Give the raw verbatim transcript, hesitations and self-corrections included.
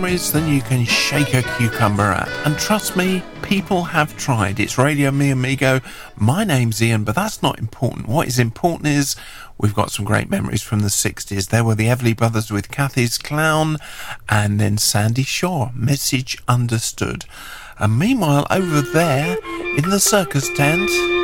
than you can shake a cucumber at. And trust me, people have tried. It's Radio Mi Amigo. My name's Ian, but that's not important. What is important is we've got some great memories from the sixties. There were the Everly Brothers with Kathy's Clown, and then Sandy Shaw, Message Understood. And meanwhile, over there in the circus tent...